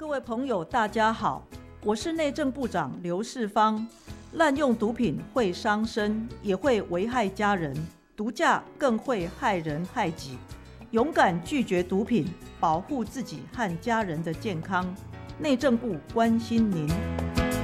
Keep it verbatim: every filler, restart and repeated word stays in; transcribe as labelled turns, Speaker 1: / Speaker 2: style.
Speaker 1: 各位朋友大家好，我是内政部长刘世芳。滥用毒品会伤身，也会危害家人，毒驾更会害人害己。勇敢拒绝毒品，保护自己和家人的健康。内政部关心您。